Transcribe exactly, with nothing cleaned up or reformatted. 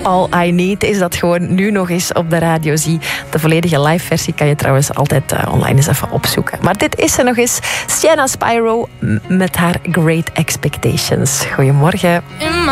All I Need is dat gewoon nu nog eens op de radio zie. De volledige live versie kan je trouwens altijd uh, online eens even opzoeken. Maar dit is er nog eens. Sienna Spyro met haar Great Expectations. Goedemorgen.